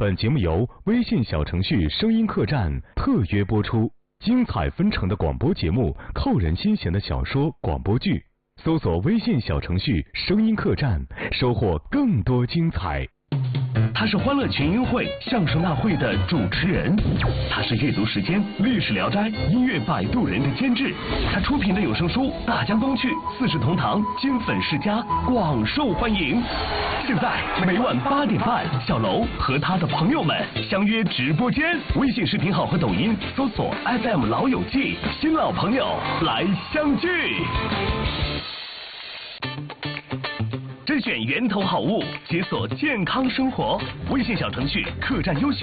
本节目由微信小程序声音客栈特约播出，精彩纷呈的广播节目，扣人心弦的小说广播剧，搜索微信小程序声音客栈，收获更多精彩。 他是欢乐群英会相声大会的主持人，他是阅读时间历史聊斋音乐摆渡人的监制，他出品的有声书《大江东去》《四世同堂》金粉世家广受欢迎。现在每晚8点半，小楼和他的朋友们相约直播间，微信视频号和抖音搜索 FM 老友记，新老朋友来相聚。甄选源头好物，解锁健康生活。微信小程序客栈优选